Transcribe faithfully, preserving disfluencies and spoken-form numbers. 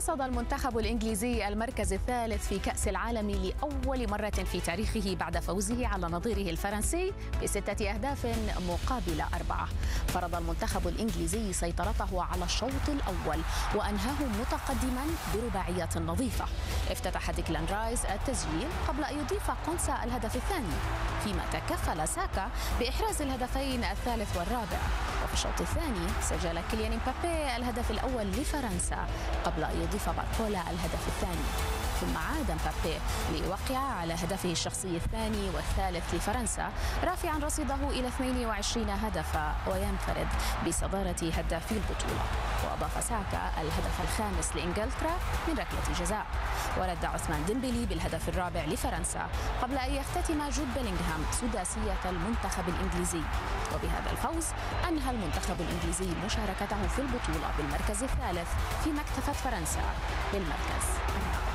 حصد المنتخب الإنجليزي المركز الثالث في كأس العالم لأول مرة في تاريخه بعد فوزه على نظيره الفرنسي بستة أهداف مقابل أربعة. فرض المنتخب الإنجليزي سيطرته على الشوط الأول وأنهاه متقدما برباعية نظيفة. افتتح ديكلان رايس التسجيل قبل أن يضيف كونسا الهدف الثاني، فيما تكفل ساكا بإحراز الهدفين الثالث والرابع. وفي الشوط الثاني سجل كيليان امبابي الهدف الأول لفرنسا قبل أن يضيف باركولا الهدف الثاني، ثم عاد امبابي ليوقع على هدفه الشخصي الثاني والثالث لفرنسا، رافعا رصيده إلى اثنين وعشرين هدفا وينفرد بصدارة هدافي البطولة. وأضاف ساكا الهدف الخامس لإنجلترا من ركلة جزاء، ورد عثمان ديمبلي بالهدف الرابع لفرنسا قبل أن يختتم جود بيلينغهام سداسية المنتخب الإنجليزي. وبهذا الفوز أنهى المنتخب الإنجليزي مشاركته في البطولة بالمركز الثالث، فيما اكتفت فرنسا بالمركز الرابع.